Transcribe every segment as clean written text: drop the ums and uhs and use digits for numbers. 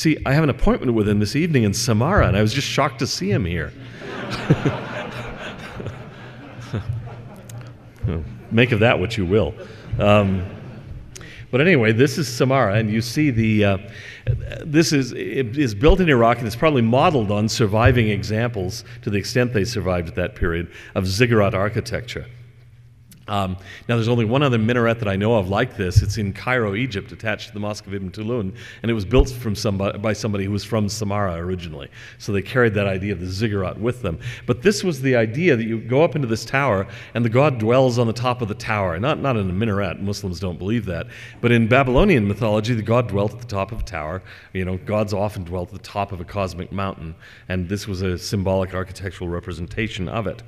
see, I have an appointment with him this evening in Samara, and I was just shocked to see him here. Make of that what you will. But anyway, this is Samara, and you see this is built in Iraq, and it's probably modeled on surviving examples, to the extent they survived at that period, of ziggurat architecture. Now, there's only one other minaret that I know of like this. It's in Cairo, Egypt, attached to the Mosque of Ibn Tulun, and it was built by somebody who was from Samara originally. So they carried that idea of the ziggurat with them. But this was the idea that you go up into this tower, and the god dwells on the top of the tower. Not in a minaret. Muslims don't believe that. But in Babylonian mythology, the god dwelt at the top of a tower. You know, gods often dwelt at the top of a cosmic mountain, and this was a symbolic architectural representation of it.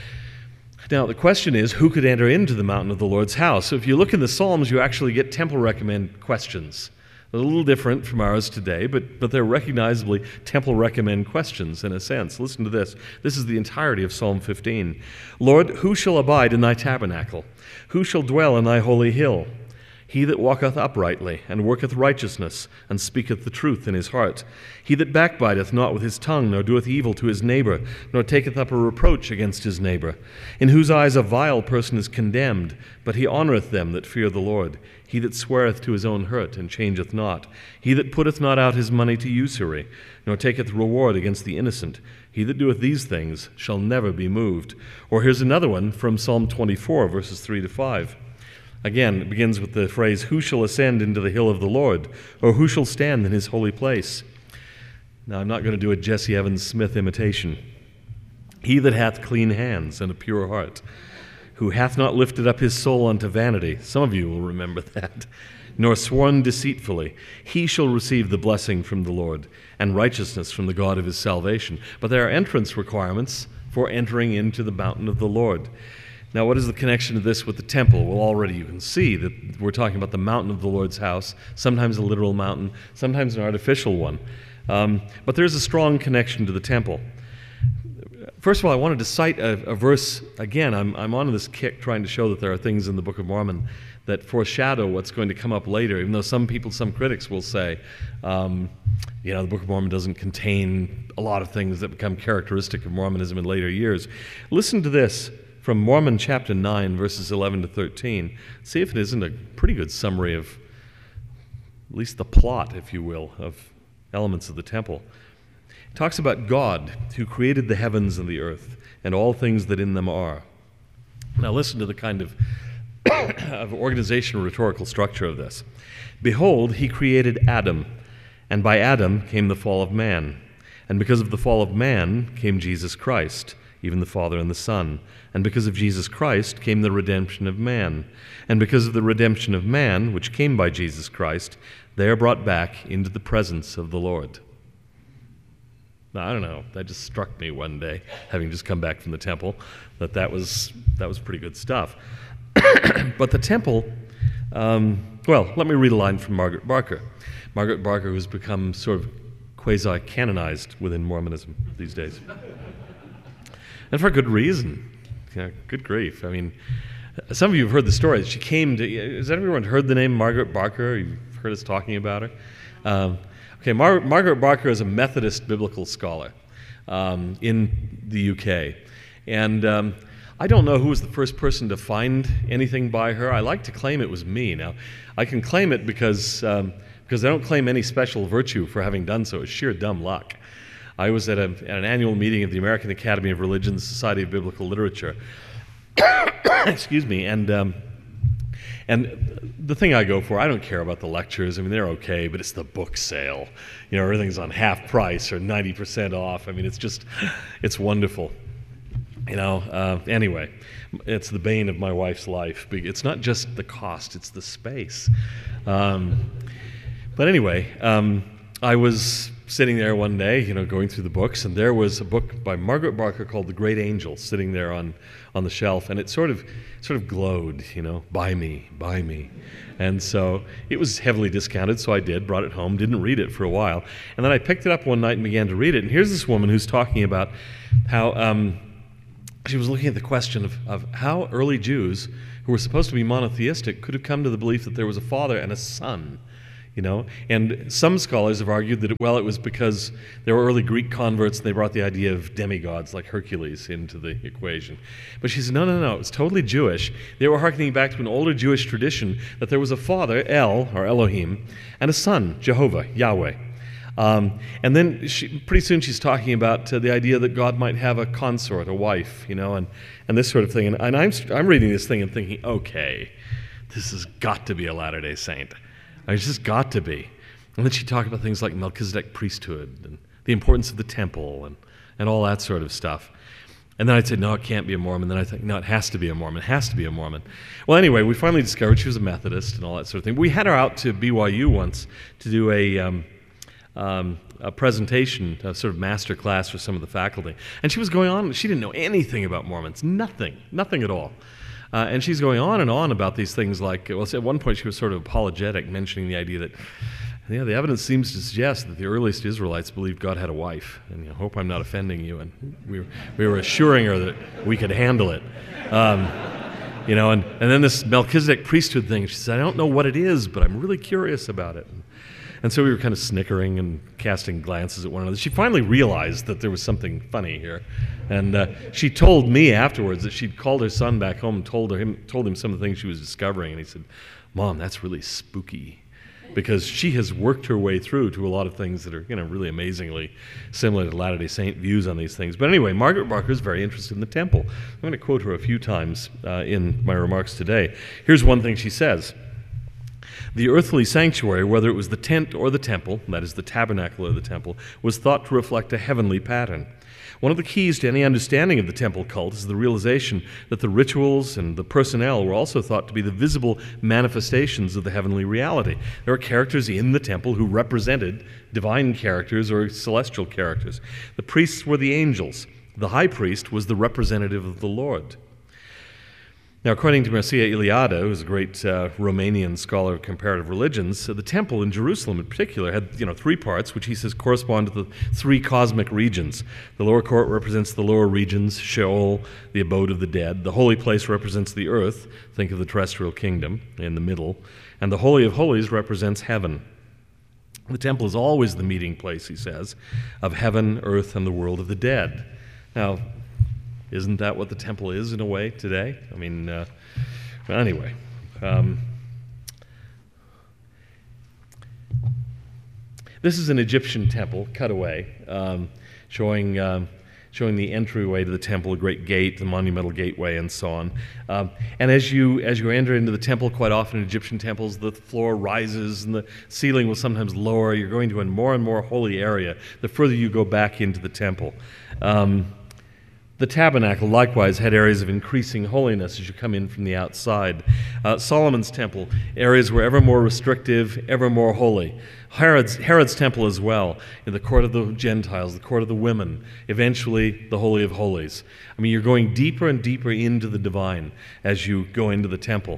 Now, the question is, who could enter into the mountain of the Lord's house? So if you look in the Psalms, you actually get temple recommend questions. They're a little different from ours today, but they're recognizably temple recommend questions in a sense. Listen to this. This is the entirety of Psalm 15. Lord, who shall abide in thy tabernacle? Who shall dwell in thy holy hill? He that walketh uprightly, and worketh righteousness, and speaketh the truth in his heart. He that backbiteth not with his tongue, nor doeth evil to his neighbor, nor taketh up a reproach against his neighbor, in whose eyes a vile person is condemned, but he honoureth them that fear the Lord. He that sweareth to his own hurt, and changeth not. He that putteth not out his money to usury, nor taketh reward against the innocent. He that doeth these things shall never be moved. Or here's another one from Psalm 24, verses 3 to 5. Again, it begins with the phrase, who shall ascend into the hill of the Lord, or who shall stand in his holy place? Now, I'm not going to do a Jesse Evans Smith imitation. He that hath clean hands and a pure heart, who hath not lifted up his soul unto vanity, some of you will remember that, nor sworn deceitfully, he shall receive the blessing from the Lord, and righteousness from the God of his salvation. But there are entrance requirements for entering into the mountain of the Lord. Now, what is the connection of this with the temple? Well, already you can see that we're talking about the mountain of the Lord's house, sometimes a literal mountain, sometimes an artificial one. But there's a strong connection to the temple. First of all, I wanted to cite a verse. Again, I'm on this kick trying to show that there are things in the Book of Mormon that foreshadow what's going to come up later, even though some critics will say, the Book of Mormon doesn't contain a lot of things that become characteristic of Mormonism in later years. Listen to this. From Mormon chapter 9, verses 11 to 13. See if it isn't a pretty good summary of at least the plot, if you will, of elements of the temple. It talks about God who created the heavens and the earth and all things that in them are. Now listen to the kind of organizational rhetorical structure of this. Behold, he created Adam, and by Adam came the fall of man. And because of the fall of man came Jesus Christ, even the Father and the Son. And because of Jesus Christ came the redemption of man. And because of the redemption of man, which came by Jesus Christ, they are brought back into the presence of the Lord. Now, I don't know, that just struck me one day, having just come back from the temple, that was pretty good stuff. But the temple, let me read a line from Margaret Barker. Margaret Barker, who's become sort of quasi-canonized within Mormonism these days. And for good reason. Good grief. I mean, some of you have heard the story. She came to... Has everyone heard the name Margaret Barker? You've heard us talking about her? Margaret Barker is a Methodist biblical scholar in the UK. And I don't know who was the first person to find anything by her. I like to claim it was me. Now, I can claim it because I don't claim any special virtue for having done so. It's sheer dumb luck. I was at an annual meeting of the American Academy of Religion, the Society of Biblical Literature. Excuse me. And the thing I go for, I don't care about the lectures. I mean, they're okay, but it's the book sale. Everything's on half price or 90% off. I mean, it's wonderful. Anyway, it's the bane of my wife's life. It's not just the cost, it's the space. But anyway, I was sitting there one day, going through the books, and there was a book by Margaret Barker called The Great Angel sitting there on the shelf, and it sort of glowed, buy me. And so it was heavily discounted, so I brought it home, didn't read it for a while, and then I picked it up one night and began to read it, and here's this woman who's talking about how she was looking at the question of how early Jews, who were supposed to be monotheistic, could have come to the belief that there was a father and a son. And some scholars have argued that, well, it was because there were early Greek converts and they brought the idea of demigods like Hercules into the equation. But she said, no, it was totally Jewish. They were hearkening back to an older Jewish tradition that there was a father, El, or Elohim, and a son, Jehovah, Yahweh. And then pretty soon she's talking about the idea that God might have a consort, a wife, and this sort of thing. And I'm reading this thing and thinking, okay, this has got to be a Latter-day Saint. It's just got to be. And then she talked about things like Melchizedek priesthood and the importance of the temple and all that sort of stuff. And then I'd say, no, it can't be a Mormon. Then I'd think, no, it has to be a Mormon. It has to be a Mormon. Well, anyway, we finally discovered she was a Methodist and all that sort of thing. We had her out to BYU once to do a presentation, a sort of master class for some of the faculty. And she was going on, she didn't know anything about Mormons, nothing at all. And she's going on and on about these things like, well, at one point she was sort of apologetic, mentioning the idea that, the evidence seems to suggest that the earliest Israelites believed God had a wife. And I hope I'm not offending you. And we were assuring her that we could handle it. And then this Melchizedek priesthood thing, she said, I don't know what it is, but I'm really curious about it. And so we were kind of snickering and casting glances at one another. She finally realized that there was something funny here. And she told me afterwards that she'd called her son back home and told him some of the things she was discovering. And he said, Mom, that's really spooky. Because she has worked her way through to a lot of things that are, really amazingly similar to Latter-day Saint views on these things. But anyway, Margaret Barker is very interested in the temple. I'm going to quote her a few times in my remarks today. Here's one thing she says. The earthly sanctuary, whether it was the tent or the temple, that is the tabernacle or the temple, was thought to reflect a heavenly pattern. One of the keys to any understanding of the temple cult is the realization that the rituals and the personnel were also thought to be the visible manifestations of the heavenly reality. There were characters in the temple who represented divine characters or celestial characters. The priests were the angels. The high priest was the representative of the Lord. Now, according to Mircea Eliade, who's a great Romanian scholar of comparative religions, the temple in Jerusalem in particular had, three parts, which he says correspond to the three cosmic regions. The lower court represents the lower regions, Sheol, the abode of the dead. The holy place represents the earth, think of the terrestrial kingdom in the middle. And the Holy of Holies represents heaven. The temple is always the meeting place, he says, of heaven, earth, and the world of the dead. Now, isn't that what the temple is in a way today? Anyway. This is an Egyptian temple, cut away, showing the entryway to the temple, a great gate, the monumental gateway, and so on. And as you enter into the temple, quite often in Egyptian temples, the floor rises and the ceiling will sometimes lower. You're going to a more and more holy area the further you go back into the temple. The tabernacle likewise had areas of increasing holiness as you come in from the outside. Solomon's temple, areas were ever more restrictive, ever more holy. Herod's temple as well, in the court of the Gentiles, the court of the women, eventually the Holy of Holies. You're going deeper and deeper into the divine as you go into the temple.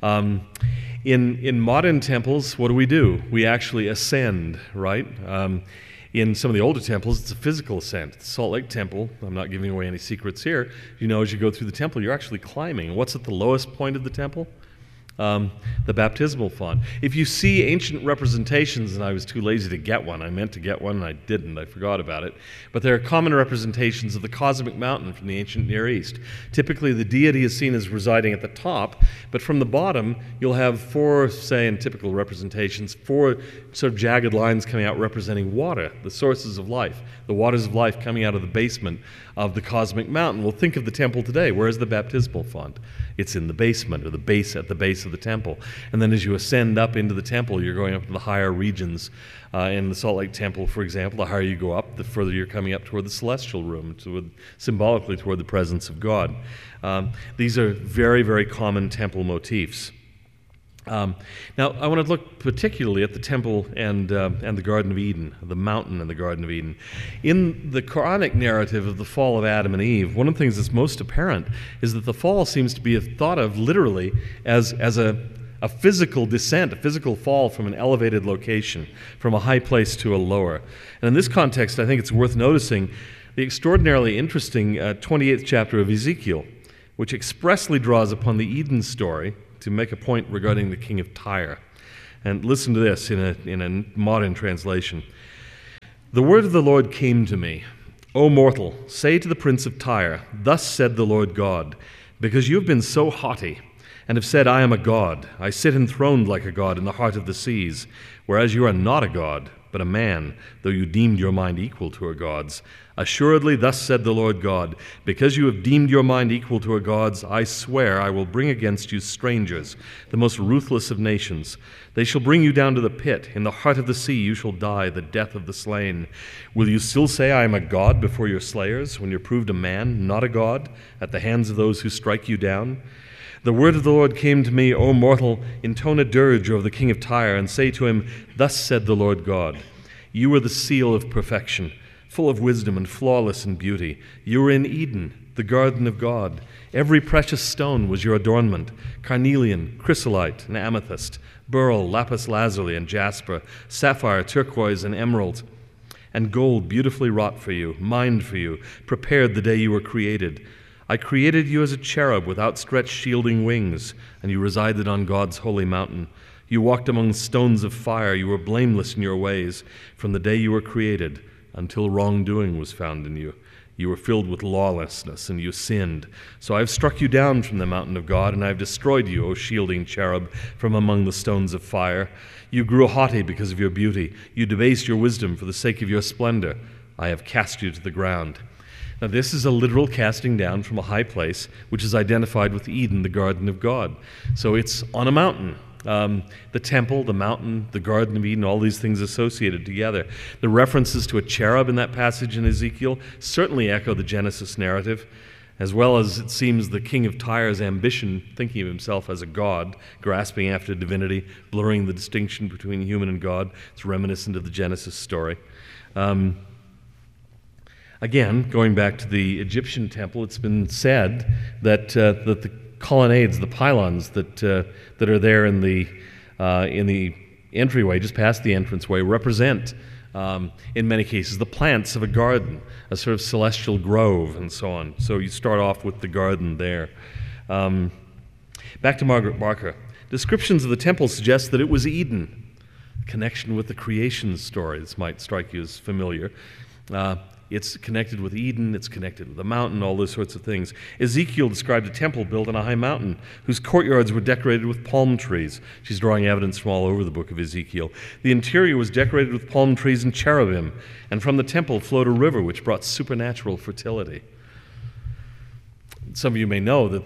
In modern temples, what do? We actually ascend, right? In some of the older temples, it's a physical ascent. The Salt Lake Temple, I'm not giving away any secrets here, as you go through the temple, you're actually climbing. What's at the lowest point of the temple? The baptismal font. If you see ancient representations, and I was too lazy to get one, I meant to get one and I didn't, I forgot about it, but there are common representations of the cosmic mountain from the ancient Near East. Typically the deity is seen as residing at the top, but from the bottom you'll have four, say in typical representations, four sort of jagged lines coming out representing water, the sources of life, the waters of life coming out of the basement of the cosmic mountain. Well, think of the temple today. Where's the baptismal font? It's in the basement, or at the base of the temple. And then as you ascend up into the temple, you're going up to the higher regions. In the Salt Lake Temple, for example, the higher you go up, the further you're coming up toward the celestial room, symbolically toward the presence of God. These are very, very common temple motifs. Now, I want to look particularly at the temple and the Garden of Eden, the mountain and the Garden of Eden. In the Quranic narrative of the fall of Adam and Eve, one of the things that's most apparent is that the fall seems to be thought of literally as a physical descent, a physical fall from an elevated location, from a high place to a lower. And in this context, I think it's worth noticing the extraordinarily interesting 28th chapter of Ezekiel, which expressly draws upon the Eden story to make a point regarding the king of Tyre. And listen to this in a modern translation. The word of the Lord came to me. O mortal, say to the prince of Tyre, thus said the Lord God, because you have been so haughty, and have said, I am a god. I sit enthroned like a god in the heart of the seas, whereas you are not a god, but a man, though you deemed your mind equal to a god's. Assuredly, thus said the Lord God, because you have deemed your mind equal to a god's, I swear I will bring against you strangers, the most ruthless of nations. They shall bring you down to the pit. In the heart of the sea you shall die, the death of the slain. Will you still say, I am a god before your slayers, when you're proved a man, not a god, at the hands of those who strike you down? The word of the Lord came to me, O mortal, intone a dirge over the king of Tyre, and say to him, thus said the Lord God, you are the seal of perfection, full of wisdom and flawless in beauty. You were in Eden, the garden of God. Every precious stone was your adornment, carnelian, chrysolite, and amethyst, beryl, lapis lazuli, and jasper, sapphire, turquoise, and emerald, and gold beautifully wrought for you, mined for you, prepared the day you were created. I created you as a cherub with outstretched shielding wings, and you resided on God's holy mountain. You walked among stones of fire. You were blameless in your ways from the day you were created until wrongdoing was found in you. You were filled with lawlessness, and you sinned. So I have struck you down from the mountain of God, and I have destroyed you, O shielding cherub, from among the stones of fire. You grew haughty because of your beauty. You debased your wisdom for the sake of your splendor. I have cast you to the ground. Now, this is a literal casting down from a high place, which is identified with Eden, the garden of God. So it's on a mountain. The temple, the mountain, the Garden of Eden, all these things associated together. The references to a cherub in that passage in Ezekiel certainly echo the Genesis narrative, as well as it seems the king of Tyre's ambition, thinking of himself as a god, grasping after divinity, blurring the distinction between human and God. It's reminiscent of the Genesis story. Again, going back to the Egyptian temple, it's been said that the colonnades, the pylons that are there in the entryway, just past the entranceway, represent, in many cases, the plants of a garden, a sort of celestial grove, and so on. So you start off with the garden there. Back to Margaret Barker. Descriptions of the temple suggest that it was Eden. Connection with the creation story. This might strike you as familiar. It's connected with Eden, it's connected with the mountain, all those sorts of things. Ezekiel described a temple built on a high mountain whose courtyards were decorated with palm trees. She's drawing evidence from all over the book of Ezekiel. The interior was decorated with palm trees and cherubim, and from the temple flowed a river which brought supernatural fertility. Some of you may know that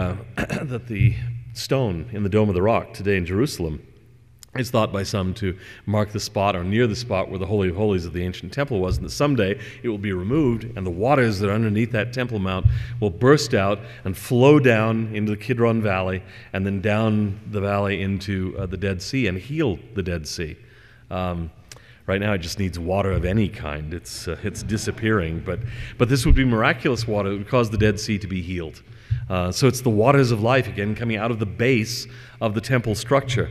the stone in the Dome of the Rock today in Jerusalem is thought by some to mark the spot or near the spot where the Holy of Holies of the ancient temple was, and that someday it will be removed and the waters that are underneath that Temple Mount will burst out and flow down into the Kidron Valley and then down the valley into the Dead Sea and heal the Dead Sea. Right now it just needs water of any kind. It's disappearing, but this would be miraculous water that would cause the Dead Sea to be healed. So it's the waters of life again coming out of the base of the temple structure.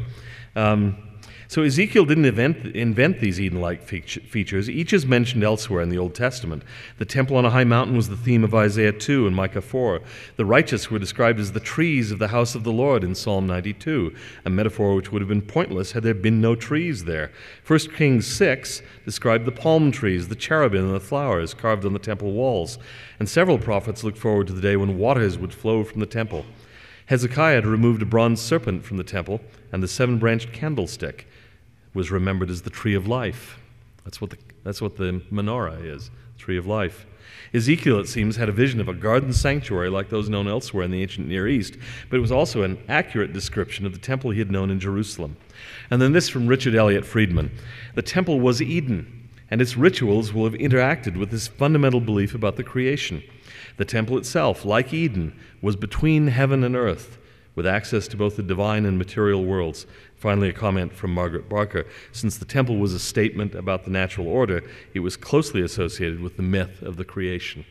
So Ezekiel didn't invent these Eden-like features. Each is mentioned elsewhere in the Old Testament. The temple on a high mountain was the theme of Isaiah 2 and Micah 4. The righteous were described as the trees of the house of the Lord in Psalm 92, a metaphor which would have been pointless had there been no trees there. 1 Kings 6 described the palm trees, the cherubim, and the flowers carved on the temple walls. And several prophets looked forward to the day when waters would flow from the temple. Hezekiah had removed a bronze serpent from the temple, and the seven-branched candlestick was remembered as the tree of life. That's what the menorah is, tree of life. Ezekiel, it seems, had a vision of a garden sanctuary like those known elsewhere in the ancient Near East, but it was also an accurate description of the temple he had known in Jerusalem. And then this from Richard Elliott Friedman. The temple was Eden, and its rituals will have interacted with this fundamental belief about the creation. The temple itself, like Eden, was between heaven and earth, with access to both the divine and material worlds. Finally, a comment from Margaret Barker. Since the temple was a statement about the natural order, it was closely associated with the myth of the creation.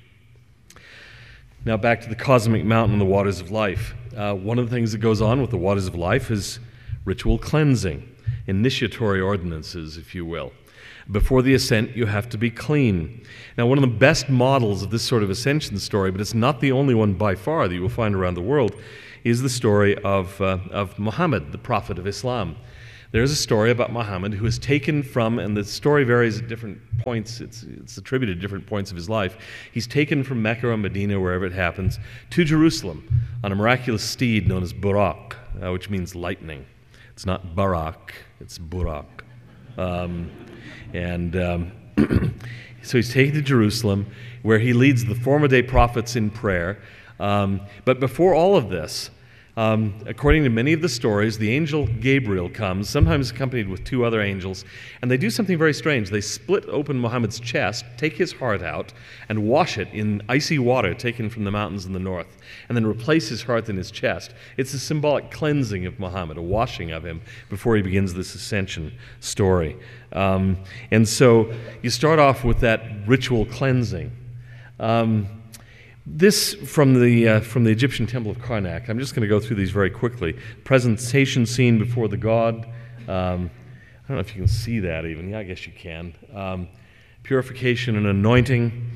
Now back to the cosmic mountain and the waters of life. One of the things that goes on with the waters of life is ritual cleansing, initiatory ordinances, if you will. Before the ascent, you have to be clean. Now, one of the best models of this sort of ascension story, but it's not the only one by far that you will find around the world, is the story of Muhammad, the prophet of Islam. There's a story about Muhammad who is taken from, and the story varies at different points, it's attributed at different points of his life. He's taken from Mecca or Medina, wherever it happens, to Jerusalem on a miraculous steed known as Buraq, which means lightning. It's not Barak, it's Buraq. So he's taken to Jerusalem, where he leads the former day prophets in prayer. But before all of this, according to many of the stories, the angel Gabriel comes, sometimes accompanied with 2 other angels, and they do something very strange. They split open Muhammad's chest, take his heart out, and wash it in icy water taken from the mountains in the north, and then replace his heart in his chest. It's a symbolic cleansing of Muhammad, a washing of him before he begins this ascension story. And so you start off with that ritual cleansing. This from the Egyptian temple of Karnak. I'm just going to go through these very quickly. Presentation scene before the god. I don't know if you can see that even. Yeah, I guess you can. Purification and anointing.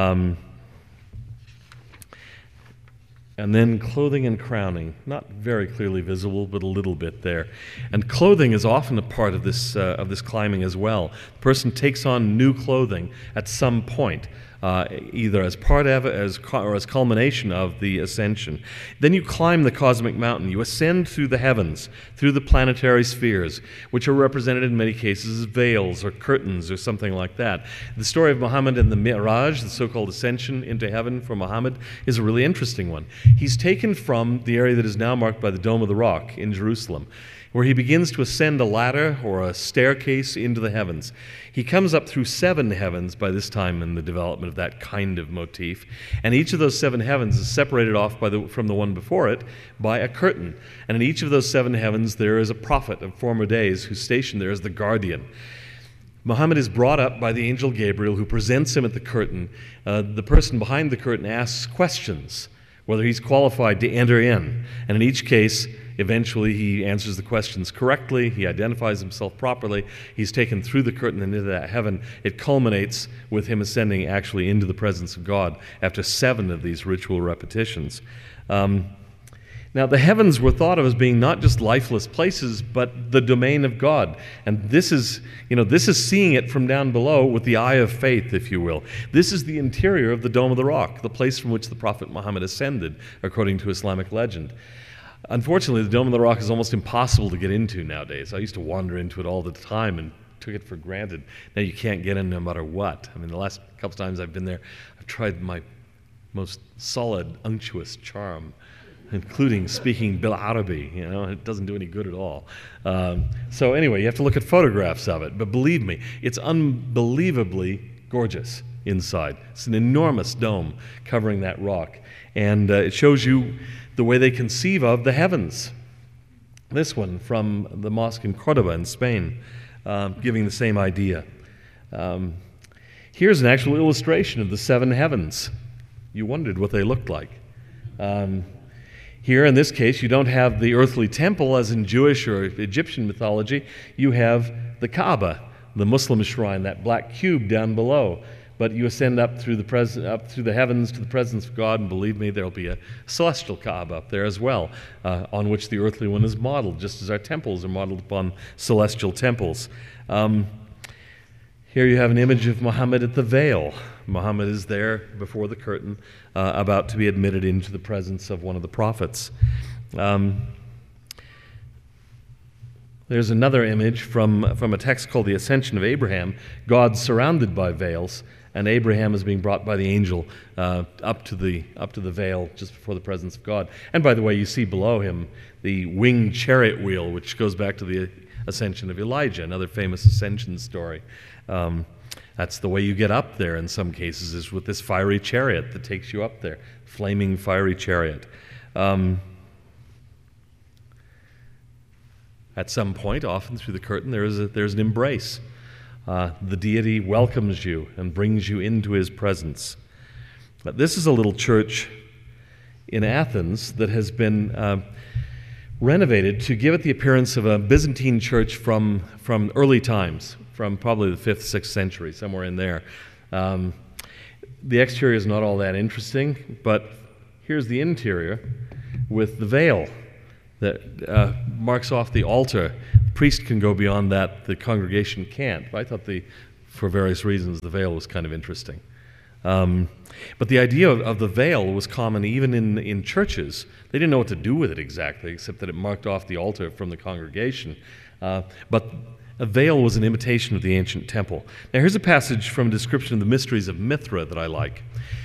And then clothing and crowning. Not very clearly visible, but a little bit there. And clothing is often a part of this climbing as well. The person takes on new clothing at some point. Either as part of it or as culmination of the ascension. Then you climb the cosmic mountain. You ascend through the heavens, through the planetary spheres, which are represented in many cases as veils or curtains or something like that. The story of Muhammad and the Mi'raj, the so-called ascension into heaven for Muhammad, is a really interesting one. He's taken from the area that is now marked by the Dome of the Rock in Jerusalem, where he begins to ascend a ladder or a staircase into the heavens. He comes up through 7 heavens by this time in the development of that kind of motif, and each of those 7 heavens is separated off from the one before it by a curtain. And in each of those 7 heavens there is a prophet of former days who's stationed there as the guardian. Muhammad is brought up by the angel Gabriel, who presents him at the curtain. The person behind the curtain asks questions, whether he's qualified to enter in. And in each case, eventually he answers the questions correctly, he identifies himself properly, he's taken through the curtain and into that heaven. It culminates with him ascending actually into the presence of God after 7 of these ritual repetitions. Now, the heavens were thought of as being not just lifeless places, but the domain of God. And this is seeing it from down below with the eye of faith, if you will. This is the interior of the Dome of the Rock, the place from which the Prophet Muhammad ascended, according to Islamic legend. Unfortunately, the Dome of the Rock is almost impossible to get into nowadays. I used to wander into it all the time and took it for granted. Now you can't get in no matter what. I mean, the last couple times I've been there, I've tried my most solid, unctuous charm, including speaking Bil Arabi. It doesn't do any good at all. So anyway, you have to look at photographs of it. But believe me, it's unbelievably gorgeous inside. It's an enormous dome covering that rock. And it shows you the way they conceive of the heavens. This one from the mosque in Cordoba in Spain, giving the same idea. Here's an actual illustration of the 7 heavens. You wondered what they looked like. Here, in this case, you don't have the earthly temple as in Jewish or Egyptian mythology. You have the Kaaba, the Muslim shrine, that black cube down below. But you ascend up through the heavens to the presence of God, and believe me, there will be a celestial Kaaba up there as well, on which the earthly one is modeled, just as our temples are modeled upon celestial temples. Here you have an image of Muhammad at the veil. Muhammad is there before the curtain, about to be admitted into the presence of one of the prophets. There's another image from a text called the Ascension of Abraham. God surrounded by veils, and Abraham is being brought by the angel up to the veil just before the presence of God. And by the way, you see below him the winged chariot wheel, which goes back to the ascension of Elijah, another famous ascension story. That's the way you get up there in some cases, is with this fiery chariot that takes you up there, flaming fiery chariot. At some point, often through the curtain, there's an embrace. The deity welcomes you and brings you into his presence. But this is a little church in Athens that has been renovated to give it the appearance of a Byzantine church from early times, from probably the 5th, 6th century, somewhere in there. The exterior is not all that interesting, but here's the interior with the veil that marks off the altar, the priest can go beyond that, the congregation can't. But I thought, for various reasons, the veil was kind of interesting. But the idea of the veil was common even in churches. They didn't know what to do with it exactly, except that it marked off the altar from the congregation. But a veil was an imitation of the ancient temple. Now here's a passage from a description of the mysteries of Mithra that I like.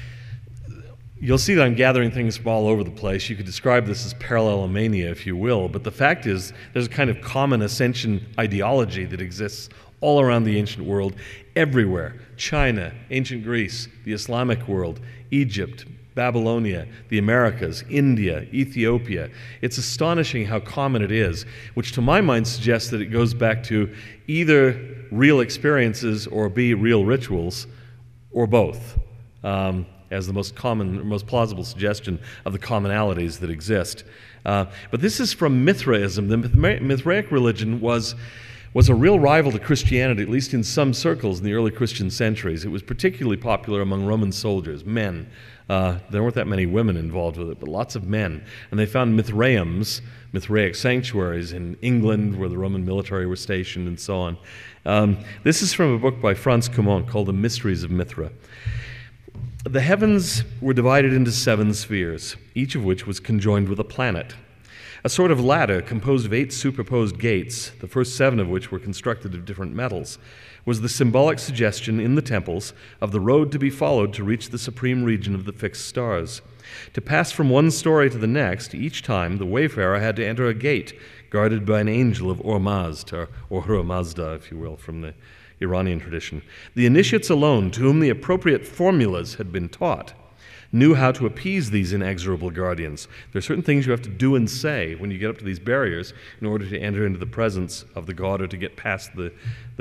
You'll see that I'm gathering things from all over the place. You could describe this as parallelomania, if you will, but the fact is there's a kind of common ascension ideology that exists all around the ancient world, everywhere. China, ancient Greece, the Islamic world, Egypt, Babylonia, the Americas, India, Ethiopia. It's astonishing how common it is, which to my mind suggests that it goes back to either real experiences or B, real rituals, or both, as the most common, most plausible suggestion of the commonalities that exist. But this is from Mithraism. The Mithraic religion was a real rival to Christianity, at least in some circles in the early Christian centuries. It was particularly popular among Roman soldiers, men. There weren't that many women involved with it, but lots of men. And they found Mithraic sanctuaries in England, where the Roman military were stationed, and so on. This is from a book by Franz Cumont called The Mysteries of Mithra. The heavens were divided into 7 spheres, each of which was conjoined with a planet. A sort of ladder composed of 8 superposed gates, the first 7 of which were constructed of different metals, was the symbolic suggestion in the temples of the road to be followed to reach the supreme region of the fixed stars. To pass from one story to the next, each time the wayfarer had to enter a gate guarded by an angel of Ormazd, or Ahura Mazda, if you will, from the Iranian tradition. The initiates alone, to whom the appropriate formulas had been taught, knew how to appease these inexorable guardians. There are certain things you have to do and say when you get up to these barriers in order to enter into the presence of the god or to get past the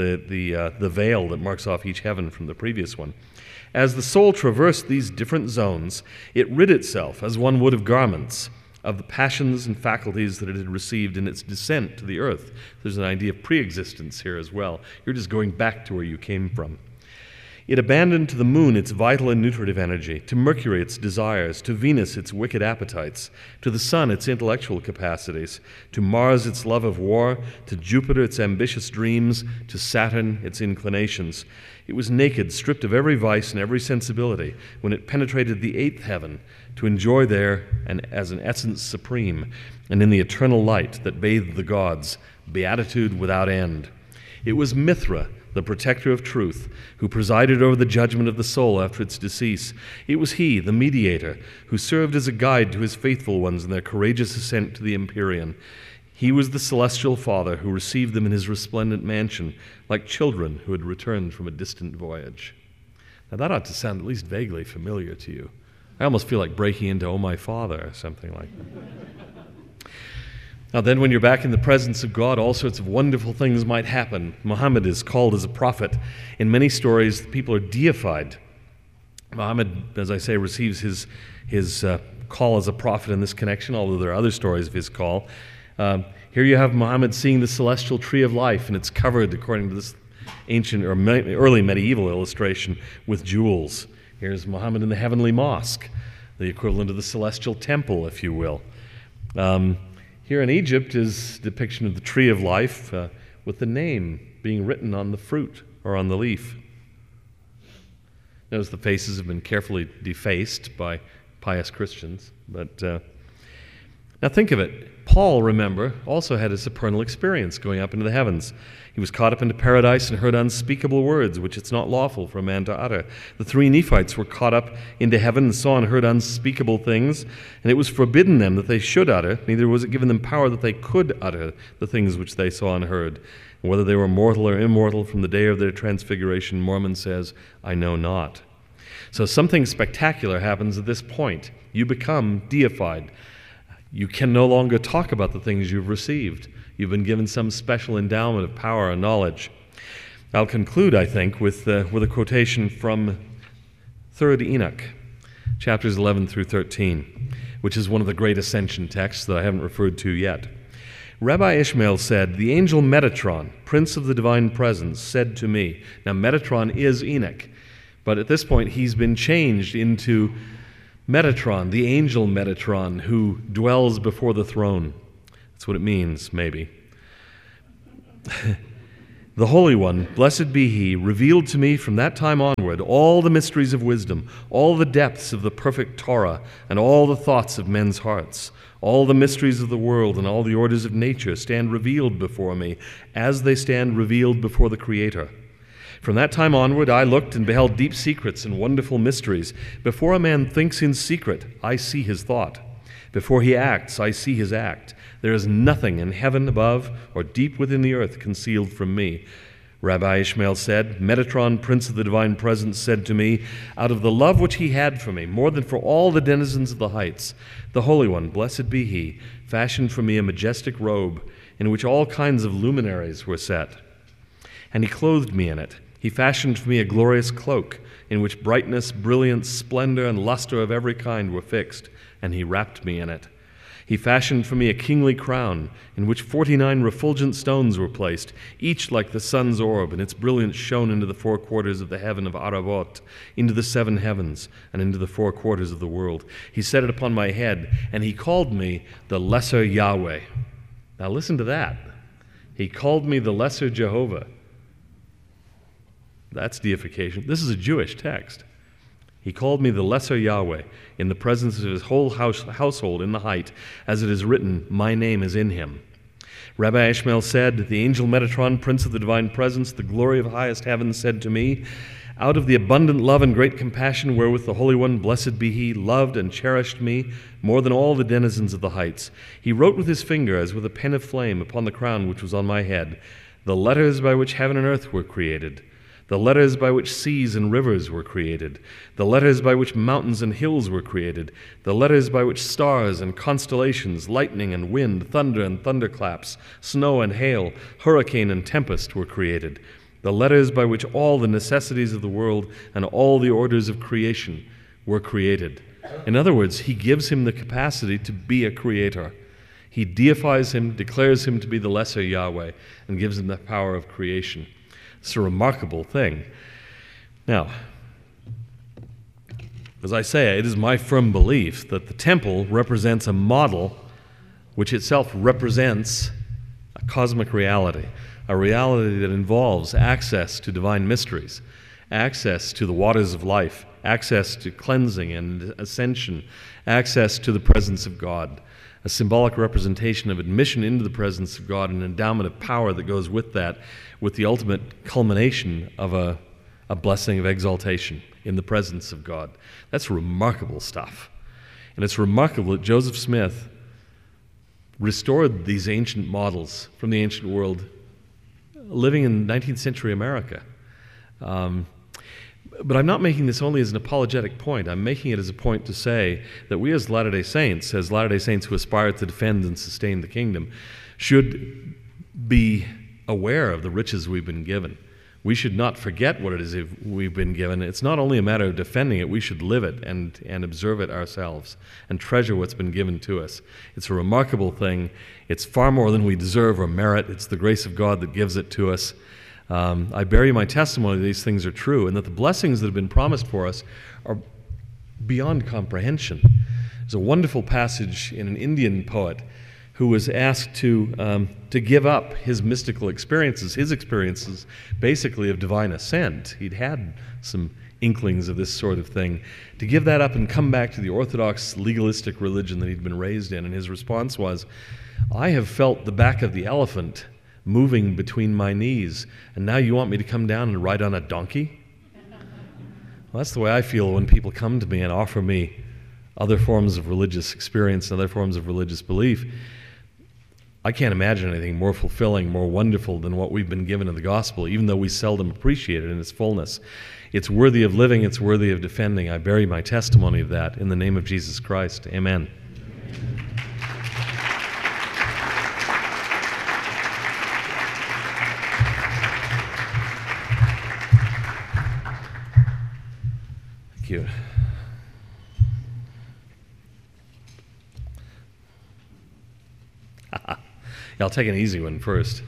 veil that marks off each heaven from the previous one. As the soul traversed these different zones, it rid itself, as one would of garments, of the passions and faculties that it had received in its descent to the earth. There's an idea of pre-existence here as well. You're just going back to where you came from. It abandoned to the moon its vital and nutritive energy, to Mercury its desires, to Venus its wicked appetites, to the sun its intellectual capacities, to Mars its love of war, to Jupiter its ambitious dreams, to Saturn its inclinations. It was naked, stripped of every vice and every sensibility, when it penetrated the 8th heaven, to enjoy there and as an essence supreme, and in the eternal light that bathed the gods, beatitude without end. It was Mithra, the protector of truth, who presided over the judgment of the soul after its decease. It was he, the mediator, who served as a guide to his faithful ones in their courageous ascent to the Empyrean. He was the celestial father who received them in his resplendent mansion, like children who had returned from a distant voyage. Now that ought to sound at least vaguely familiar to you. I almost feel like breaking into Oh My Father or something like that. Now then, when you're back in the presence of God, all sorts of wonderful things might happen. Muhammad is called as a prophet. In many stories, people are deified. Muhammad, as I say, receives his call as a prophet in this connection, although there are other stories of his call. Here you have Muhammad seeing the celestial tree of life, and it's covered, according to this ancient or early medieval illustration, with jewels. Here's Muhammad in the heavenly mosque, the equivalent of the celestial temple, if you will. Here in Egypt is a depiction of the tree of life with the name being written on the fruit or on the leaf. Notice the faces have been carefully defaced by pious Christians. But now think of it. Paul, remember, also had a supernal experience going up into the heavens. He was caught up into paradise and heard unspeakable words, which it's not lawful for a man to utter. The 3 Nephites were caught up into heaven and saw and heard unspeakable things, and it was forbidden them that they should utter, neither was it given them power that they could utter the things which they saw and heard. And whether they were mortal or immortal from the day of their transfiguration, Mormon says, I know not. So something spectacular happens at this point. You become deified. You can no longer talk about the things you've received. You've been given some special endowment of power and knowledge. I'll conclude, I think, with a quotation from 3rd Enoch, chapters 11 through 13, which is one of the great ascension texts that I haven't referred to yet. Rabbi Ishmael said, the angel Metatron, prince of the divine presence, said to me. Now, Metatron is Enoch, but at this point he's been changed into Metatron, the angel Metatron, who dwells before the throne. That's what it means, maybe. The Holy One, blessed be He, revealed to me from that time onward all the mysteries of wisdom, all the depths of the perfect Torah, and all the thoughts of men's hearts. All the mysteries of the world and all the orders of nature stand revealed before me, as they stand revealed before the Creator. From that time onward I looked and beheld deep secrets and wonderful mysteries. Before a man thinks in secret, I see his thought. Before he acts, I see his act. There is nothing in heaven above or deep within the earth concealed from me. Rabbi Ishmael said, Metatron, Prince of the Divine Presence, said to me, out of the love which he had for me, more than for all the denizens of the heights, the Holy One, blessed be He, fashioned for me a majestic robe, in which all kinds of luminaries were set. And He clothed me in it. He fashioned for me a glorious cloak, in which brightness, brilliance, splendor, and luster of every kind were fixed, and He wrapped me in it. He fashioned for me a kingly crown, in which 49 refulgent stones were placed, each like the sun's orb, and its brilliance shone into the four quarters of the heaven of Aravot, into the seven heavens, and into the four quarters of the world. He set it upon my head, and He called me the Lesser Yahweh. Now listen to that. He called me the Lesser Jehovah. That's deification. This is a Jewish text. He called me the Lesser Yahweh in the presence of His whole household in the height, as it is written, my name is in Him. Rabbi Ishmael said, the angel Metatron, Prince of the Divine Presence, the glory of highest heaven, said to me, out of the abundant love and great compassion wherewith the Holy One, blessed be He, loved and cherished me more than all the denizens of the heights, He wrote with His finger as with a pen of flame upon the crown which was on my head, the letters by which heaven and earth were created, the letters by which seas and rivers were created, the letters by which mountains and hills were created, the letters by which stars and constellations, lightning and wind, thunder and thunderclaps, snow and hail, hurricane and tempest were created, the letters by which all the necessities of the world and all the orders of creation were created. In other words, He gives him the capacity to be a creator. He deifies him, declares him to be the Lesser Yahweh, and gives him the power of creation. It's a remarkable thing. Now, as I say, it is my firm belief that the temple represents a model which itself represents a cosmic reality, a reality that involves access to divine mysteries, access to the waters of life, access to cleansing and ascension, access to the presence of God, a symbolic representation of admission into the presence of God, an endowment of power that goes with that, with the ultimate culmination of a blessing of exaltation in the presence of God. That's remarkable stuff. And it's remarkable that Joseph Smith restored these ancient models from the ancient world living in 19th century America. But I'm not making this only as an apologetic point. I'm making it as a point to say that we as Latter-day Saints who aspire to defend and sustain the kingdom, should be aware of the riches we've been given. We should not forget what it is we've been given. It's not only a matter of defending it, we should live it and observe it ourselves and treasure what's been given to us. It's a remarkable thing. It's far more than we deserve or merit. It's the grace of God that gives it to us. I bear you my testimony that these things are true and that the blessings that have been promised for us are beyond comprehension. There's a wonderful passage in an Indian poet who was asked to give up his mystical experiences, his experiences basically of divine ascent. He'd had some inklings of this sort of thing, to give that up and come back to the orthodox legalistic religion that he'd been raised in. And his response was, I have felt the back of the elephant moving between my knees, and now you want me to come down and ride on a donkey? Well, that's the way I feel when people come to me and offer me other forms of religious experience and other forms of religious belief. I can't imagine anything more fulfilling, more wonderful than what we've been given in the gospel, even though we seldom appreciate it in its fullness. It's worthy of living, it's worthy of defending. I bear you my testimony of that in the name of Jesus Christ. Amen. Thank you. I'll take an easy one first.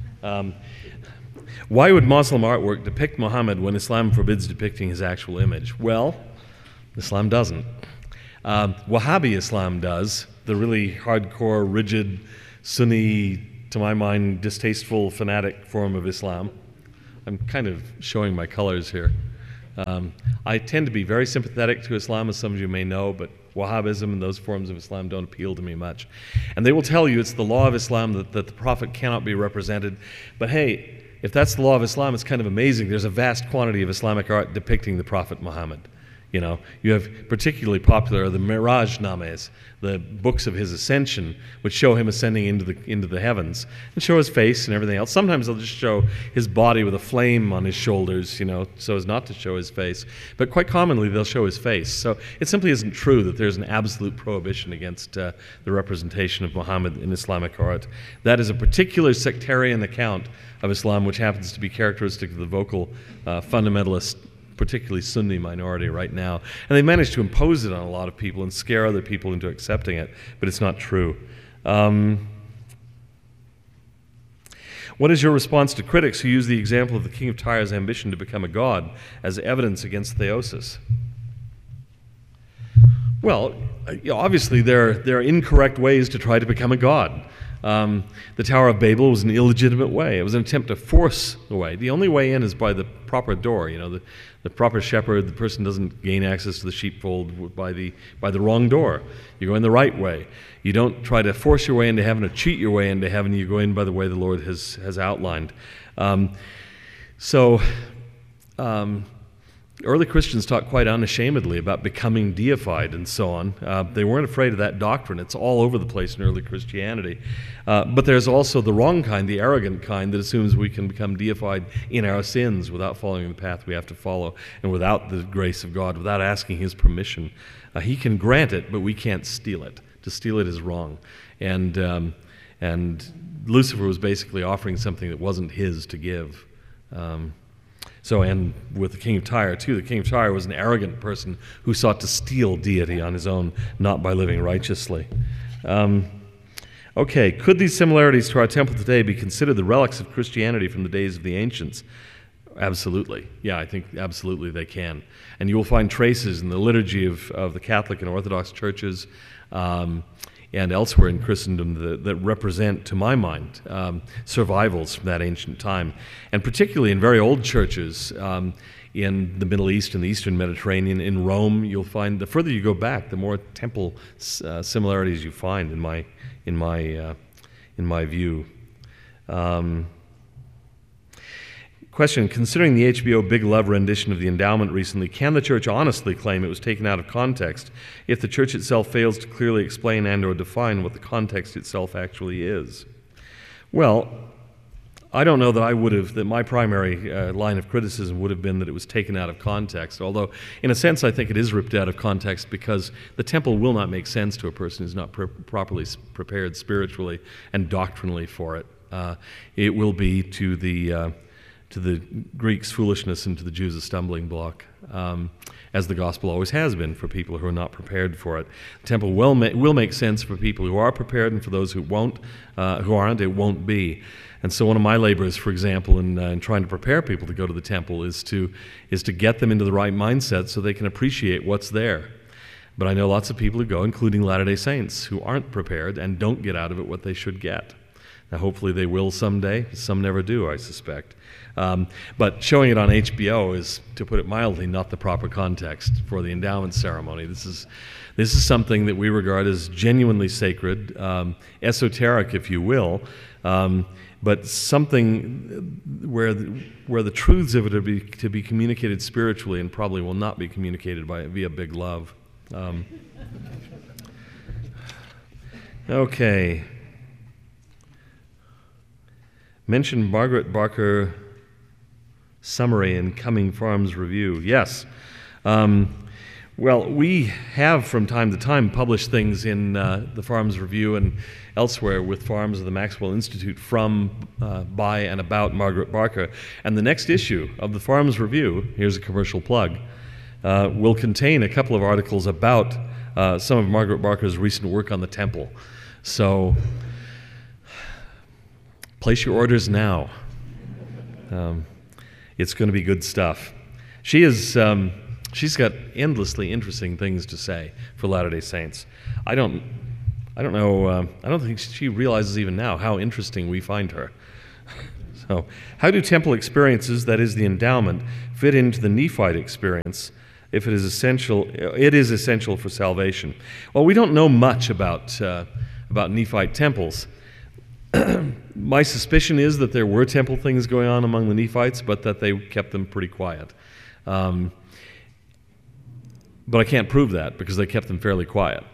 Why would Muslim artwork depict Muhammad when Islam forbids depicting his actual image? Well, Islam doesn't. Wahhabi Islam does, the really hardcore, rigid, Sunni to my mind, distasteful, fanatic form of Islam. I'm kind of showing my colors here. I tend to be very sympathetic to Islam, as some of you may know, but Wahhabism and those forms of Islam don't appeal to me much. And they will tell you it's the law of Islam that the Prophet cannot be represented. But hey, if that's the law of Islam, it's kind of amazing. There's a vast quantity of Islamic art depicting the Prophet Muhammad. You know, you have particularly popular the Miraj Names, the books of his ascension, which show him ascending into the heavens and show his face and everything else. Sometimes they'll just show his body with a flame on his shoulders, you know, so as not to show his face. But quite commonly they'll show his face. So it simply isn't true that there's an absolute prohibition against the representation of Muhammad in Islamic art. That is a particular sectarian account of Islam, which happens to be characteristic of the vocal fundamentalist, particularly Sunni minority right now. And they managed to impose it on a lot of people and scare other people into accepting it, but it's not true. What is your response to critics who use the example of the king of Tyre's ambition to become a god as evidence against theosis? Well, obviously there are incorrect ways to try to become a god. The Tower of Babel was an illegitimate way. It was an attempt to force the way. The only way in is by the proper door. You know, the proper shepherd, the person doesn't gain access to the sheepfold by the wrong door. You go in the right way. You don't try to force your way into heaven or cheat your way into heaven. You go in by the way the Lord has outlined. Early Christians talked quite unashamedly about becoming deified and so on. They weren't afraid of that doctrine. It's all over the place in early Christianity. But there's also the wrong kind, the arrogant kind, that assumes we can become deified in our sins without following the path we have to follow and without the grace of God, without asking His permission. He can grant it, but we can't steal it. To steal it is wrong. And Lucifer was basically offering something that wasn't his to give. And with the king of Tyre, too, the king of Tyre was an arrogant person who sought to steal deity on his own, not by living righteously. Could these similarities to our temple today be considered the relics of Christianity from the days of the ancients? Absolutely. Yeah, I think absolutely they can. And you will find traces in the liturgy of the Catholic and Orthodox churches and elsewhere in Christendom that represent, to my mind, survivals from that ancient time. And particularly in very old churches in the Middle East and the Eastern Mediterranean, in Rome, you'll find the further you go back, the more temple similarities you find, in my view. Question, considering the HBO Big Love rendition of the endowment recently, can the church honestly claim it was taken out of context if the church itself fails to clearly explain and or define what the context itself actually is? Well, I don't know that my primary line of criticism would have been that it was taken out of context, although in a sense I think it is ripped out of context because the temple will not make sense to a person who's not properly prepared spiritually and doctrinally for it. It will be to the Greeks' foolishness and to the Jews a stumbling block, as the gospel always has been for people who are not prepared for it. The temple will make sense for people who are prepared, and for those who aren't, it won't be. And so one of my labors, for example, in trying to prepare people to go to the temple is to get them into the right mindset so they can appreciate what's there. But I know lots of people who go, including Latter-day Saints, who aren't prepared and don't get out of it what they should get. Now, hopefully they will someday. Some never do, I suspect. But showing it on HBO is, to put it mildly, not the proper context for the endowment ceremony. This is something that we regard as genuinely sacred, esoteric, if you will, but something where the truths of it are to be communicated spiritually and probably will not be communicated via Big Love. Okay. Mention Margaret Barker summary in Coming Farms Review. Yes. Well, we have from time to time published things in the Farms Review and elsewhere with Farms of the Maxwell Institute from, by, and about Margaret Barker. And the next issue of the Farms Review, here's a commercial plug, will contain a couple of articles about some of Margaret Barker's recent work on the temple. So place your orders now. It's going to be good stuff. She's got endlessly interesting things to say for Latter-day Saints. I don't I don't know, I don't think she realizes even now how interesting we find her. So, how do temple experiences, that is the endowment, fit into the Nephite experience if it is essential for salvation? Well, we don't know much about Nephite temples. My suspicion is that there were temple things going on among the Nephites, but that they kept them pretty quiet. But I can't prove that because they kept them fairly quiet.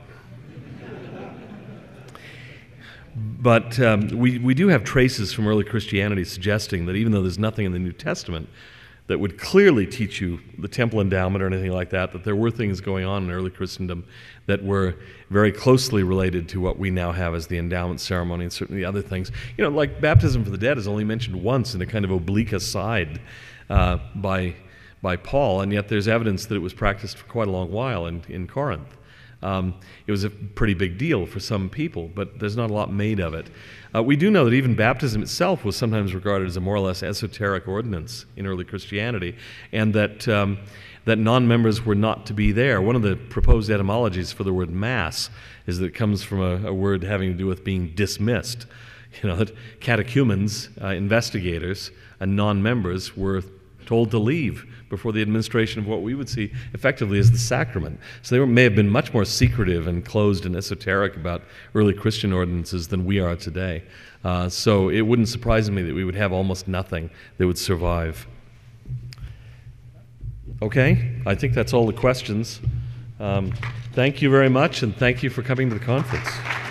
But we do have traces from early Christianity suggesting that even though there's nothing in the New Testament that would clearly teach you the temple endowment or anything like that, that there were things going on in early Christendom that were very closely related to what we now have as the endowment ceremony and certainly other things. You know, like baptism for the dead is only mentioned once in a kind of oblique aside by Paul, and yet there's evidence that it was practiced for quite a long while in Corinth. It was a pretty big deal for some people, but there's not a lot made of it. We do know that even baptism itself was sometimes regarded as a more or less esoteric ordinance in early Christianity, and that non-members were not to be there. One of the proposed etymologies for the word mass is that it comes from a word having to do with being dismissed. You know, that catechumens, investigators, and non-members were told to leave before the administration of what we would see effectively as the sacrament. So they may have been much more secretive and closed and esoteric about early Christian ordinances than we are today. So it wouldn't surprise me that we would have almost nothing that would survive. Okay, I think that's all the questions. Thank you very much, and thank you for coming to the conference.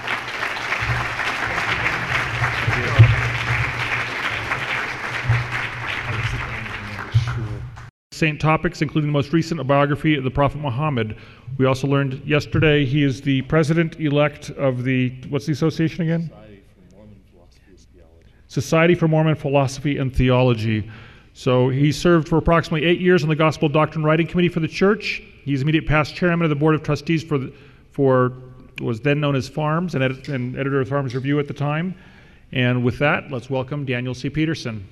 Saint topics, including the most recent biography of the Prophet Muhammad. We also learned yesterday he is the president-elect of the, what's the association again? Society for Mormon Philosophy and Theology. So he served for approximately 8 years on the Gospel Doctrine Writing Committee for the Church. He's immediate past chairman of the Board of Trustees for what was then known as Farms and editor of Farms Review at the time. And with that, let's welcome Daniel C. Peterson.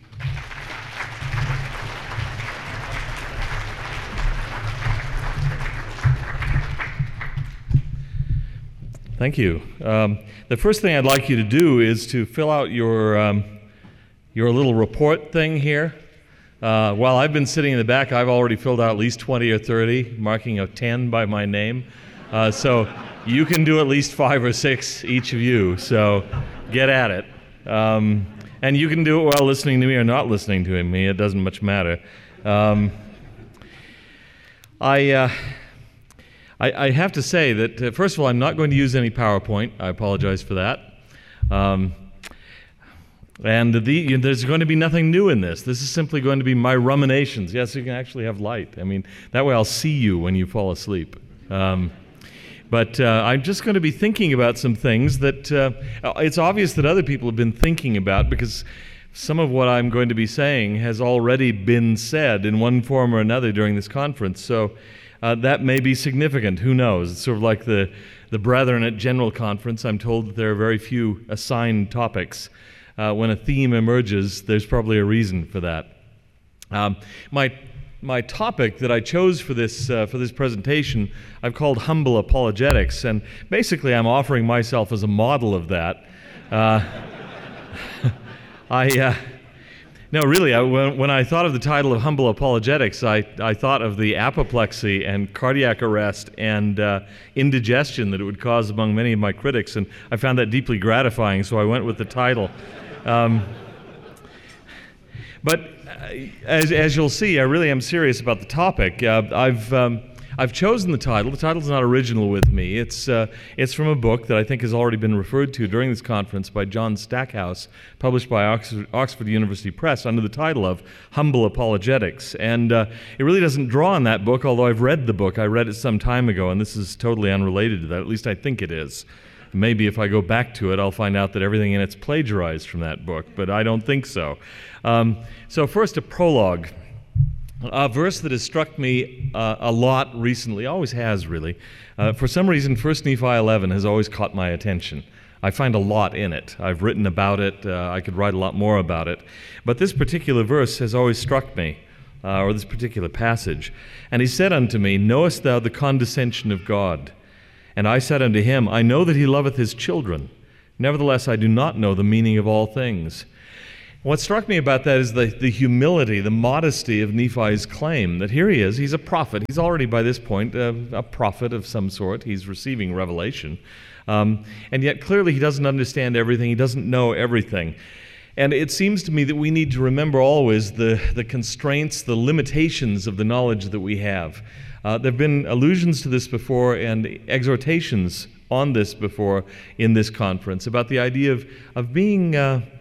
Thank you. The first thing I'd like you to do is to fill out your little report thing here. While I've been sitting in the back, I've already filled out at least 20 or 30, marking a 10 by my name. So you can do at least 5 or 6, each of you. So get at it. And you can do it while listening to me or not listening to me. It doesn't much matter. I have to say that, first of all, I'm not going to use any PowerPoint. I apologize for that. And there's going to be nothing new in this. This is simply going to be my ruminations. Yes, you can actually have light. I mean, that way I'll see you when you fall asleep. But I'm just going to be thinking about some things that it's obvious that other people have been thinking about, because some of what I'm going to be saying has already been said in one form or another during this conference. So that may be significant. Who knows? It's sort of like the brethren at General Conference. I'm told that there are very few assigned topics. When a theme emerges, there's probably a reason for that. My topic that I chose for this presentation, I've called Humble Apologetics, and basically I'm offering myself as a model of that. No, really, when I thought of the title of Humble Apologetics, I thought of the apoplexy and cardiac arrest and indigestion that it would cause among many of my critics, and I found that deeply gratifying, so I went with the title. But as you'll see, I really am serious about the topic. I've chosen the title. The title's not original with me. It's from a book that I think has already been referred to during this conference by John Stackhouse, published by Oxford University Press under the title of Humble Apologetics. And it really doesn't draw on that book, although I've read the book. I read it some time ago, and this is totally unrelated to that. At least I think it is. Maybe if I go back to it, I'll find out that everything in it's plagiarized from that book, but I don't think so. So first, a prologue. A verse that has struck me a lot recently, always has really. For some reason, 1 Nephi 11 has always caught my attention. I find a lot in it. I've written about it. I could write a lot more about it. But this particular verse has always struck me, or this particular passage. And he said unto me, Knowest thou the condescension of God? And I said unto him, I know that he loveth his children. Nevertheless, I do not know the meaning of all things. What struck me about that is the humility, the modesty of Nephi's claim that here he is, he's a prophet. He's already by this point a prophet of some sort. He's receiving revelation. And yet clearly he doesn't understand everything. He doesn't know everything. And it seems to me that we need to remember always the constraints, the limitations of the knowledge that we have. There have been allusions to this before and exhortations on this before in this conference about the idea of being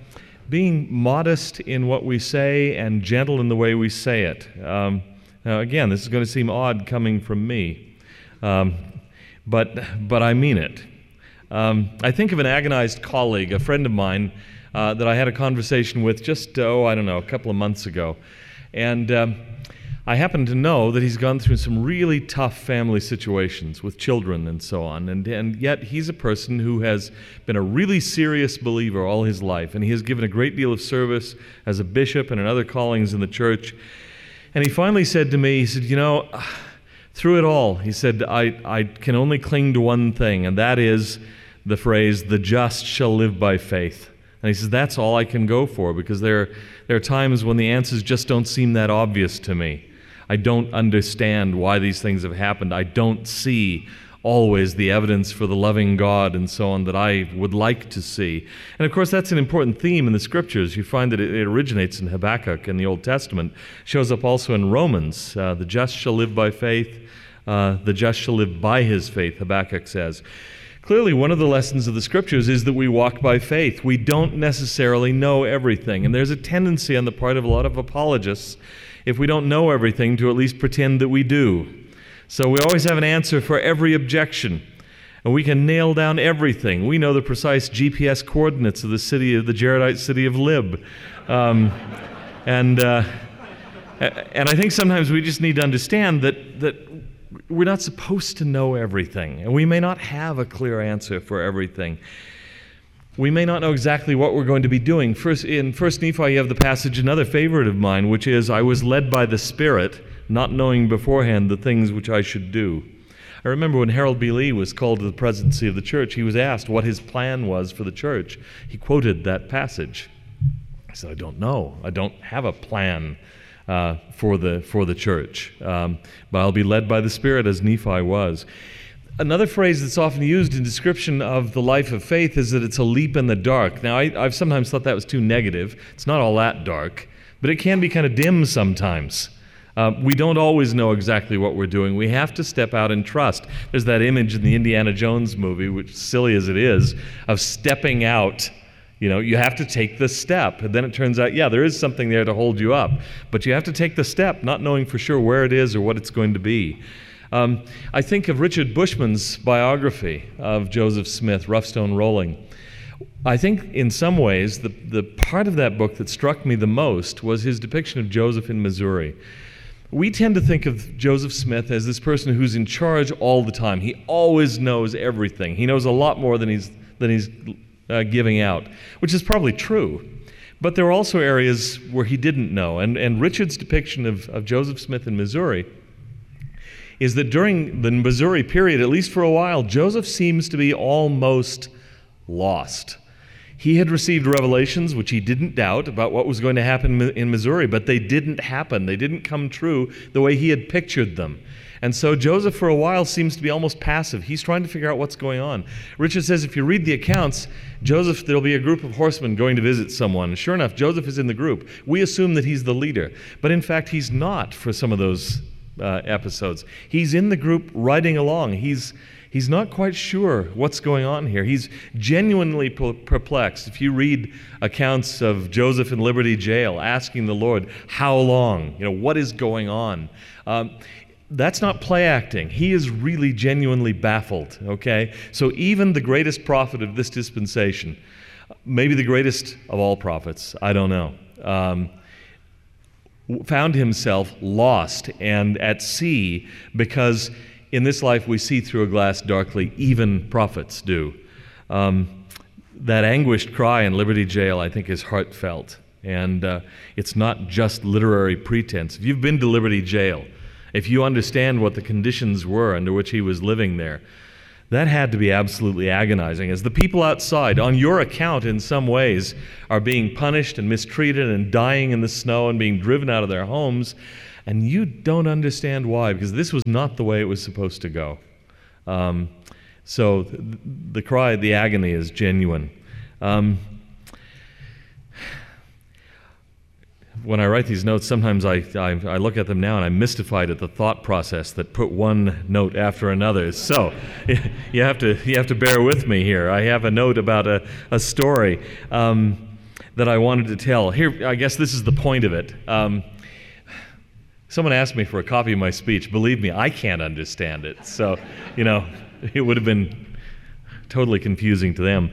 modest in what we say and gentle in the way we say it. Now again, this is going to seem odd coming from me, but I mean it. I think of an agonized colleague, a friend of mine, that I had a conversation with just, a couple of months ago. And I happen to know that he's gone through some really tough family situations with children and so on. And yet he's a person who has been a really serious believer all his life. And he has given a great deal of service as a bishop and in other callings in the church. And he finally said to me, he said, through it all, he said, I can only cling to one thing, and that is the phrase, the just shall live by faith. And he says, that's all I can go for, because there are times when the answers just don't seem that obvious to me. I don't understand why these things have happened. I don't see always the evidence for the loving God and so on that I would like to see. And of course, that's an important theme in the Scriptures. You find that it originates in Habakkuk in the Old Testament, shows up also in Romans. The just shall live by faith. The just shall live by his faith, Habakkuk says. Clearly, one of the lessons of the Scriptures is that we walk by faith. We don't necessarily know everything. And there's a tendency on the part of a lot of apologists, if we don't know everything, to at least pretend that we do. So we always have an answer for every objection. And we can nail down everything. We know the precise GPS coordinates of the Jaredite city of Lib. And I think sometimes we just need to understand that we're not supposed to know everything, and we may not have a clear answer for everything. We may not know exactly what we're going to be doing. In 1 Nephi, you have the passage, another favorite of mine, which is, I was led by the Spirit, not knowing beforehand the things which I should do. I remember when Harold B. Lee was called to the presidency of the church, he was asked what his plan was for the church. He quoted that passage. I said, I don't know. I don't have a plan for the church. But I'll be led by the Spirit as Nephi was. Another phrase that's often used in description of the life of faith is that it's a leap in the dark. Now, I've sometimes thought that was too negative. It's not all that dark, but it can be kind of dim sometimes. We don't always know exactly what we're doing. We have to step out and trust. There's that image in the Indiana Jones movie, which, silly as it is, of stepping out. You have to take the step. And then it turns out, there is something there to hold you up. But you have to take the step, not knowing for sure where it is or what it's going to be. I think of Richard Bushman's biography of Joseph Smith, Rough Stone Rolling. I think in some ways the part of that book that struck me the most was his depiction of Joseph in Missouri. We tend to think of Joseph Smith as this person who's in charge all the time. He always knows everything. He knows a lot more than he's giving out, which is probably true. But there are also areas where he didn't know. And Richard's depiction of Joseph Smith in Missouri is that during the Missouri period, at least for a while, Joseph seems to be almost lost. He had received revelations, which he didn't doubt, about what was going to happen in Missouri, but they didn't happen. They didn't come true the way he had pictured them. And so Joseph, for a while, seems to be almost passive. He's trying to figure out what's going on. Richard says if you read the accounts, Joseph, there'll be a group of horsemen going to visit someone. And sure enough, Joseph is in the group. We assume that he's the leader. But in fact, he's not for some of those episodes. He's in the group riding along. He's not quite sure what's going on here. He's genuinely perplexed. If you read accounts of Joseph in Liberty Jail asking the Lord, how long? What is going on? That's not play acting. He is really genuinely baffled, okay? So even the greatest prophet of this dispensation, maybe the greatest of all prophets, I don't know, found himself lost and at sea, because in this life we see through a glass darkly. Even prophets do. That anguished cry in Liberty Jail, I think, is heartfelt. And it's not just literary pretense. If you've been to Liberty Jail, if you understand what the conditions were under which he was living there, That had to be absolutely agonizing, as the people outside, on your account in some ways, are being punished and mistreated and dying in the snow and being driven out of their homes, and you don't understand why, because this was not the way it was supposed to go. So the cry, the agony is genuine. When I write these notes, sometimes I look at them now and I'm mystified at the thought process that put one note after another. So you have to bear with me here. I have a note about a story that I wanted to tell. Here, I guess this is the point of it. Someone asked me for a copy of my speech. Believe me, I can't understand it. So, it would have been totally confusing to them.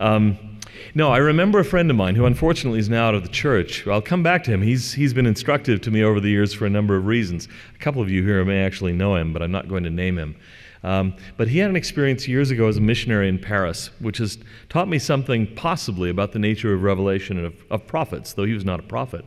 No, I remember a friend of mine who unfortunately is now out of the church. I'll come back to him. He's been instructive to me over the years for a number of reasons. A couple of you here may actually know him, but I'm not going to name him. But he had an experience years ago as a missionary in Paris, which has taught me something possibly about the nature of revelation and of prophets, though he was not a prophet.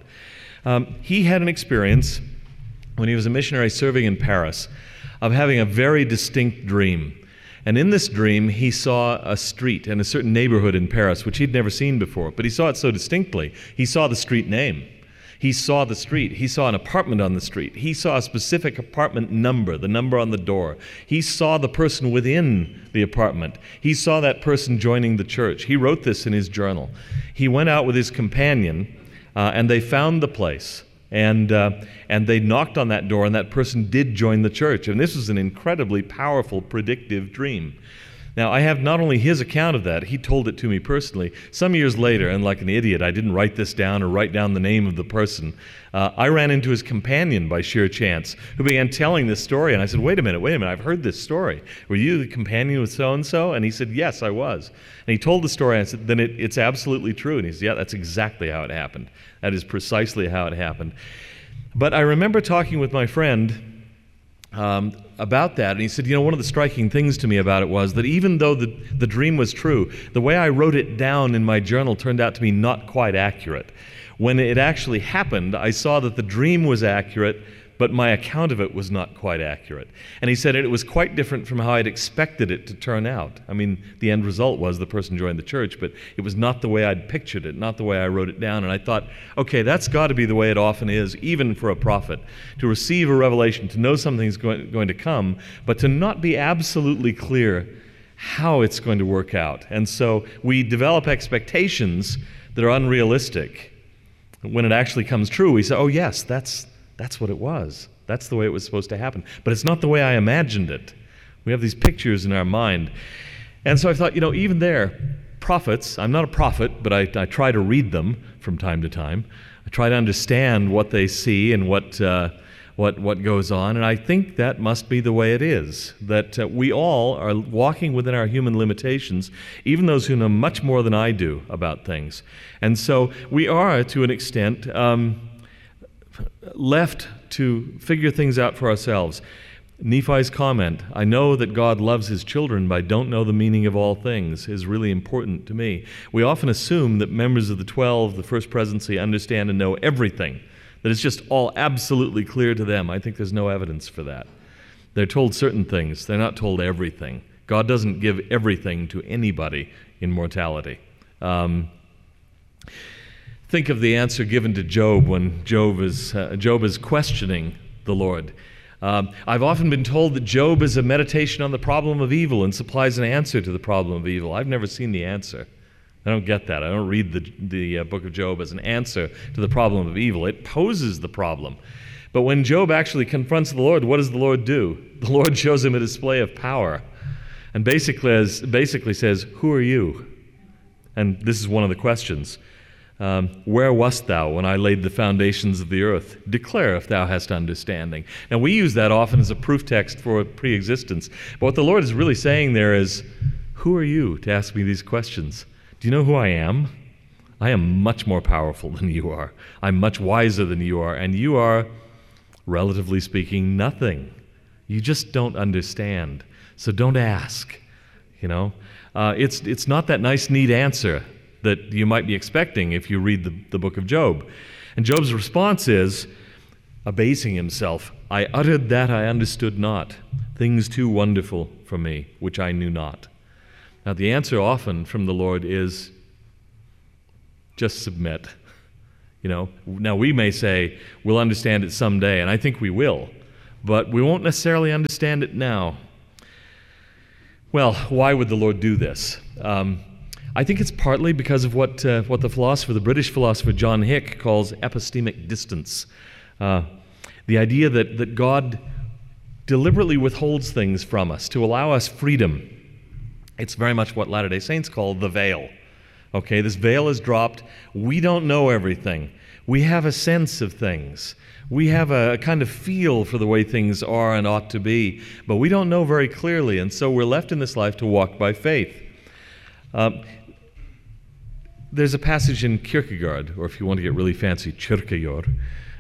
He had an experience when he was a missionary serving in Paris of having a very distinct dream. And in this dream, he saw a street and a certain neighborhood in Paris, which he'd never seen before. But he saw it so distinctly. He saw the street name. He saw the street. He saw an apartment on the street. He saw a specific apartment number, the number on the door. He saw the person within the apartment. He saw that person joining the church. He wrote this in his journal. He went out with his companion, and they found the place. And they knocked on that door, and that person did join the church. And this was an incredibly powerful, predictive dream. Now, I have not only his account of that, he told it to me personally. Some years later, and like an idiot, I didn't write this down or write down the name of the person. I ran into his companion by sheer chance, who began telling this story. And I said, wait a minute, I've heard this story. Were you the companion with so-and-so? And he said, yes, I was. And he told the story, and I said, then it's absolutely true. And he said, yeah, that's exactly how it happened. That is precisely how it happened. But I remember talking with my friend about that, and he said, one of the striking things to me about it was that even though the dream was true, the way I wrote it down in my journal turned out to be not quite accurate. When it actually happened, I saw that the dream was accurate, but my account of it was not quite accurate. And he said it was quite different from how I'd expected it to turn out. I mean, the end result was the person joined the church, but it was not the way I'd pictured it, not the way I wrote it down. And I thought, okay, that's got to be the way it often is, even for a prophet, to receive a revelation, to know something's going to come, but to not be absolutely clear how it's going to work out. And so we develop expectations that are unrealistic. When it actually comes true, we say, oh yes, that's what it was. That's the way it was supposed to happen. But it's not the way I imagined it. We have these pictures in our mind. And so I thought, even there, prophets, I'm not a prophet, but I try to read them from time to time. I try to understand what they see and what goes on. And I think that must be the way it is, that we all are walking within our human limitations, even those who know much more than I do about things. And so we are, to an extent, left to figure things out for ourselves. Nephi's comment, I know that God loves his children, but I don't know the meaning of all things, is really important to me. We often assume that members of the 12, the First Presidency, understand and know everything, that it's just all absolutely clear to them. I think there's no evidence for that. They're told certain things. They're not told everything. God doesn't give everything to anybody in mortality. Think of the answer given to Job when Job is questioning the Lord. I've often been told that Job is a meditation on the problem of evil and supplies an answer to the problem of evil. I've never seen the answer. I don't get that. I don't read the book of Job as an answer to the problem of evil. It poses the problem. But when Job actually confronts the Lord, what does the Lord do? The Lord shows him a display of power and basically says, who are you? And this is one of the questions. Where wast thou when I laid the foundations of the earth? Declare if thou hast understanding. Now, we use that often as a proof text for pre-existence. But what the Lord is really saying there is, who are you to ask me these questions? Do you know who I am? I am much more powerful than you are. I'm much wiser than you are. And you are, relatively speaking, nothing. You just don't understand. So don't ask. It's not that nice, neat answer that you might be expecting if you read the book of Job. And Job's response is, abasing himself, I uttered that I understood not. things too wonderful for me, which I knew not. Now, the answer often from the Lord is just submit. Now we may say we'll understand it someday, and I think we will, but we won't necessarily understand it now. Well, why would the Lord do this? I think it's partly because of what the British philosopher John Hick calls epistemic distance. The idea that God deliberately withholds things from us to allow us freedom. It's very much what Latter-day Saints call the veil. Okay, this veil is dropped. We don't know everything. We have a sense of things. We have a kind of feel for the way things are and ought to be, but we don't know very clearly, and so we're left in this life to walk by faith. There's a passage in Kierkegaard, or if you want to get really fancy, Kierkegaard,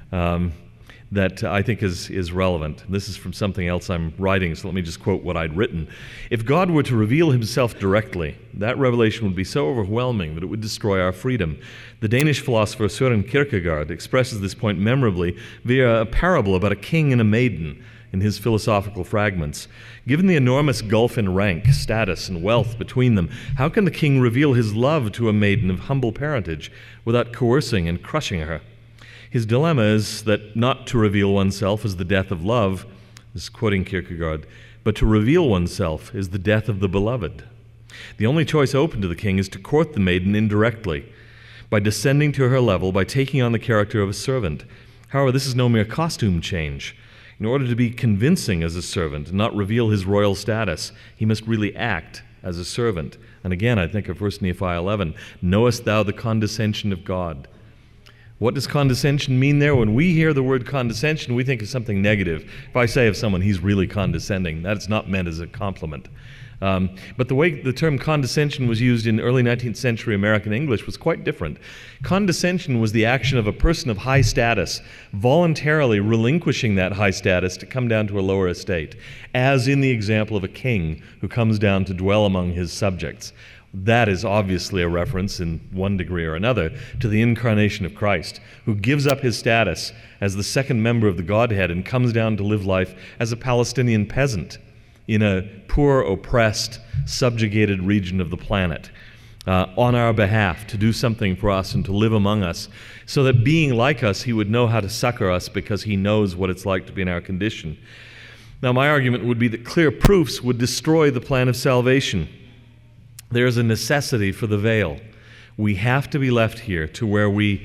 that I think is relevant. This is from something else I'm writing, so let me just quote what I'd written. If God were to reveal himself directly, that revelation would be so overwhelming that it would destroy our freedom. The Danish philosopher Søren Kierkegaard expresses this point memorably via a parable about a king and a maiden in his philosophical fragments. Given the enormous gulf in rank, status, and wealth between them, how can the king reveal his love to a maiden of humble parentage without coercing and crushing her? His dilemma is that not to reveal oneself is the death of love, this is quoting Kierkegaard, but to reveal oneself is the death of the beloved. The only choice open to the king is to court the maiden indirectly, by descending to her level, by taking on the character of a servant. However, this is no mere costume change. In order to be convincing as a servant and not reveal his royal status, he must really act as a servant. And again, I think of 1 Nephi 11, knowest thou the condescension of God? What does condescension mean there? When we hear the word condescension, we think of something negative. If I say of someone, he's really condescending, that's not meant as a compliment. But the way the term condescension was used in early 19th century American English was quite different. Condescension was the action of a person of high status voluntarily relinquishing that high status to come down to a lower estate, as in the example of a king who comes down to dwell among his subjects. That is obviously a reference, in one degree or another, to the incarnation of Christ, who gives up his status as the second member of the Godhead and comes down to live life as a Palestinian peasant in a poor, oppressed, subjugated region of the planet, on our behalf, to do something for us and to live among us, so that being like us, he would know how to succor us because he knows what it's like to be in our condition. Now, my argument would be that clear proofs would destroy the plan of salvation. There is a necessity for the veil. We have to be left here to where we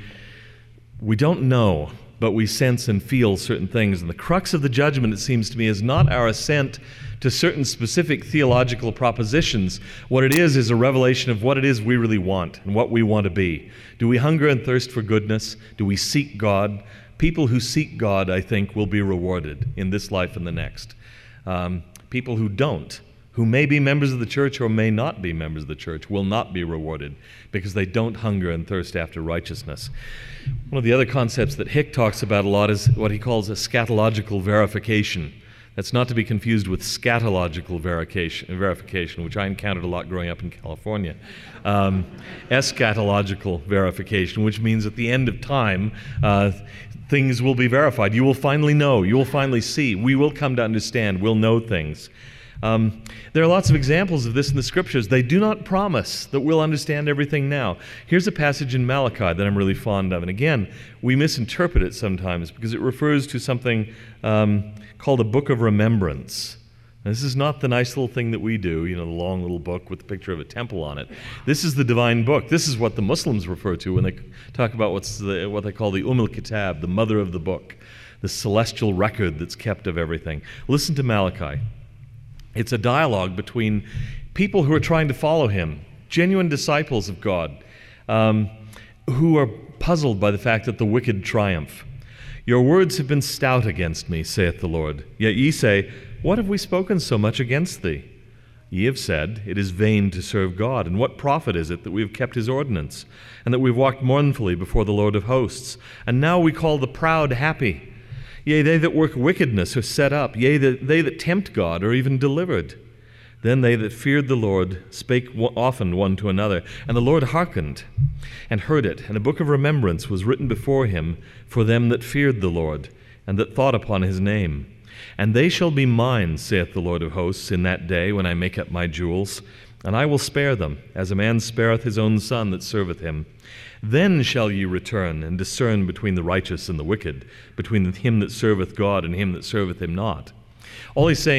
don't know, but we sense and feel certain things. And the crux of the judgment, it seems to me, is not our assent to certain specific theological propositions. What it is a revelation of what it is we really want and what we want to be. Do we hunger and thirst for goodness? Do we seek God? People who seek God, I think, will be rewarded in this life and the next. People who don't, who may be members of the church or may not be members of the church, will not be rewarded because they don't hunger and thirst after righteousness. One of the other concepts that Hick talks about a lot is what he calls eschatological verification. That's not to be confused with scatological verification, which I encountered a lot growing up in California. Eschatological verification, which means at the end of time, things will be verified. You will finally know. You will finally see. We will come to understand. We'll know things. There are lots of examples of this in the Scriptures. They do not promise that we'll understand everything now. Here's a passage in Malachi that I'm really fond of. And again, we misinterpret it sometimes because it refers to something called a book of remembrance. Now, this is not the nice little thing that we do, the long little book with the picture of a temple on it. This is the divine book. This is what the Muslims refer to when they talk about what they call the Kitab, the mother of the book, the celestial record that's kept of everything. Listen to Malachi. It's a dialogue between people who are trying to follow him, genuine disciples of God, who are puzzled by the fact that the wicked triumph. Your words have been stout against me, saith the Lord. Yet ye say, what have we spoken so much against thee? Ye have said, it is vain to serve God, and what profit is it that we have kept his ordinance, and that we have walked mournfully before the Lord of hosts? And now we call the proud happy. Yea, they that work wickedness are set up. Yea, they that tempt God are even delivered. Then they that feared the Lord spake often one to another, and the Lord hearkened and heard it. And a book of remembrance was written before him for them that feared the Lord, and that thought upon his name. And they shall be mine, saith the Lord of hosts, in that day when I make up my jewels, and I will spare them, as a man spareth his own son that serveth him. Then shall ye return and discern between the righteous and the wicked, between him that serveth God and him that serveth him not. All he's saying